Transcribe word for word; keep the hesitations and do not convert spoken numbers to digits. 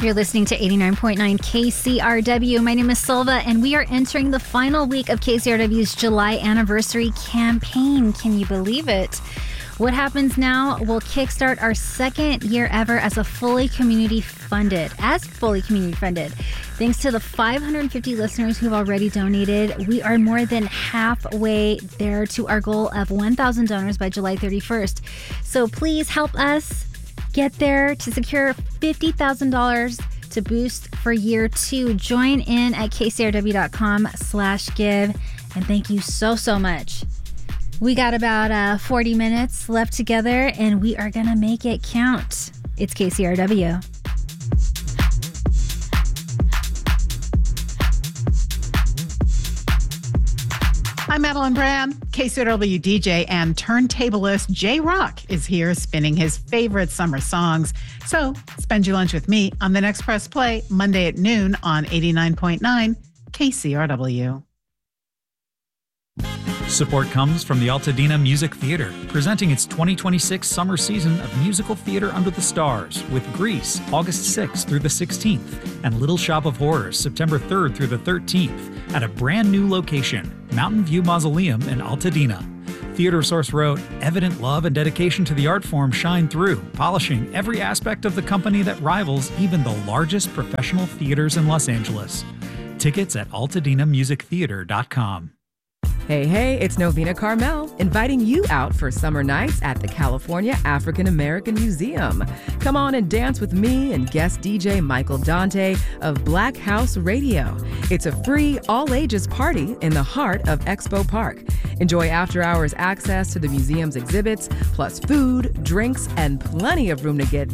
You're listening to eighty-nine point nine K C R W. My name is Silva, and we are entering the final week of K C R W's July anniversary campaign. Can you believe it? What happens now will kickstart our second year ever as a fully community funded, as fully community funded. Thanks to the five hundred fifty listeners who've already donated, we are more than halfway there to our goal of one thousand donors by July thirty-first. So please help us get there to secure fifty thousand dollars to boost for year two. Join in at kcrw.com slash give. And thank you so, so much. We got about uh, forty minutes left together, and we are going to make it count. It's K C R W. I'm Madeline Brand. K C R W D J and turntablist J Rock is here spinning his favorite summer songs. So spend your lunch with me on the next Press Play, Monday at noon on eighty-nine point nine K C R W. Support comes from the Altadena Music Theater, presenting its twenty twenty-six summer season of musical theater under the stars with Grease, August sixth through the sixteenth, and Little Shop of Horrors, September third through the thirteenth, at a brand new location, Mountain View Mausoleum in Altadena. Theater Source wrote, "Evident love and dedication to the art form shine through, polishing every aspect of the company that rivals even the largest professional theaters in Los Angeles." Tickets at altadena music theater dot com. Hey, hey, it's Novena Carmel, inviting you out for summer nights at the California African American Museum. Come on and dance with me and guest D J Michael Dante of Black House Radio. It's a free, all-ages party in the heart of Expo Park. Enjoy after-hours access to the museum's exhibits, plus food, drinks, and plenty of room to get